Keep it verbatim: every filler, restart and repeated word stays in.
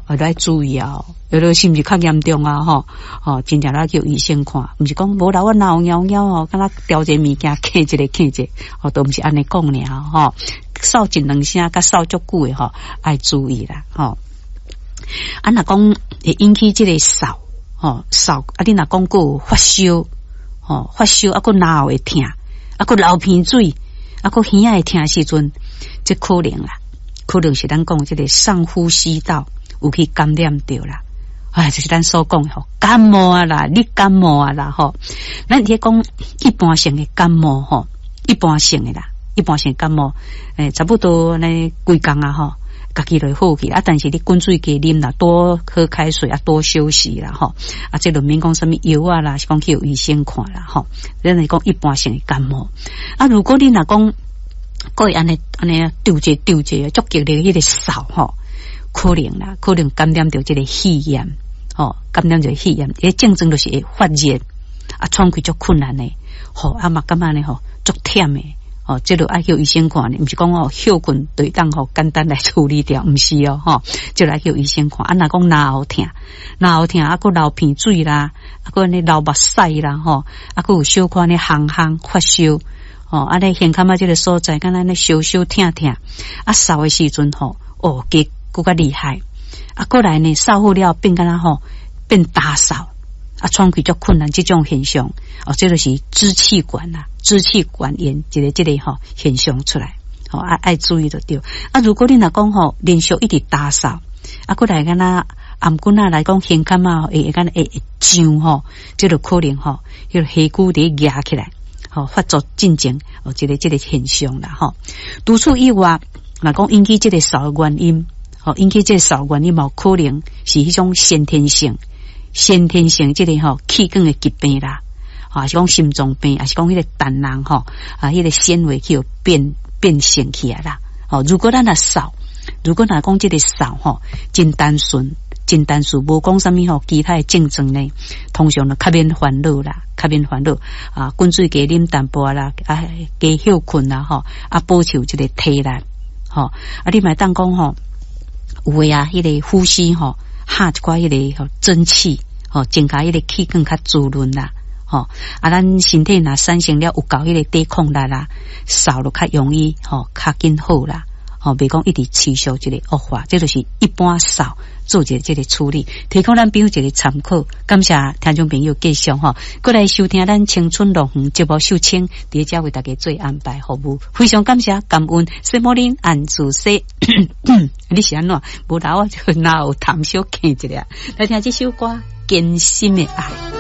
我都要注意啊，有的是不是较严重啊？吼，哦，真正来叫医生看，不是讲无啦，我闹尿尿哦，敢若叼一个物件啃一个啃一个，哦，都不是安尼讲尔吼，扫一两声，甲扫足久的吼，爱注意啦，吼。啊，若讲会引起这个扫，吼扫，啊，你若讲过发烧，吼发烧，啊，个脑会痛，啊，个流鼻水，啊，个耳会痛时阵，这可能啦。可能是咱讲这个上呼吸道有去感染到啦，哎，就是咱所讲吼感冒啊啦，你感冒啊啦吼，咱伫讲一般性的感冒吼，一般性的啦，一般性感冒，诶，差不多呢几工啊吼，家己就好去啊，但是你滚水加啉啦，多喝开水啊，多休息啦吼，啊，这就免讲什么药啊啦，是讲去有医生看啦吼，咱来讲一般性的感冒啊，如果你若讲过安尼安尼丢者丢者，足激烈迄个扫吼，可能啦，可能感染到这个肺炎，吼，感染到肺炎，诶，症状就是会发热，啊，喘气足困难的，吼，啊嘛感觉呢吼，足忝的，哦，这就爱叫医生看呢，毋是讲哦，休困对当吼简单来处理掉，毋是哦，吼，就来叫医生看，啊，若讲脑痛，脑痛，啊，个流鼻水啦，啊，个呢流目屎啦，吼，啊，个有小可呢烘烘发烧。哦，啊，咧现看嘛，这个所在，敢若咧烧烧痛痛，啊，扫的时阵吼，哦，加更加厉害，啊，过来呢，扫好了变敢若吼变打扫，啊，喘气足困难，这种现象，哦，这就是支气管啦，支气管炎，一个这个吼现象出来，哦，爱爱注意就对。啊，如果你若讲吼连续一直打扫，啊，过来敢若颔棍啊来讲现看嘛，会敢若会会胀吼，这就可能吼，迄个血骨伫压起来。哦，发作进前哦，这个这个现象啦，吼。除此以外，若讲引起这个扫原因，哦，引起这个扫原因嘛，可能是迄种先天性、先天性这个吼气管的疾病啦，啊，是讲心脏病，还是讲迄个胆囊吼啊，迄个纤维去有变变性起来啦。哦，如果咱若扫，如果若讲这个扫吼，真单纯。真单纯，无讲什么吼，其他的症状呢，通常就较免烦恼啦，较免烦恼啊，滚水加啉淡薄啦，啊，加休困啦吼，啊，保持这个体力，吼，啊，你咪当讲吼，有诶啊，迄个呼吸吼，哈一寡迄个吼蒸汽，吼，增加迄个气更较滋润啦，吼，啊，咱身体若产生了有够迄个抵抗力啦，扫就较容易吼，较紧好啦。哦，别讲一直持续这个恶化，这就是一般扫做一个这个处理，提供咱朋友一个参考。感谢听众朋友继续哈，过来收听咱青春乐园节目秀清，伫遮为大家做安排服务，非常感谢感恩。西摩林安主说，你是安怎？无打我就拿有谈小看一下，来听这首歌《艰辛的爱》。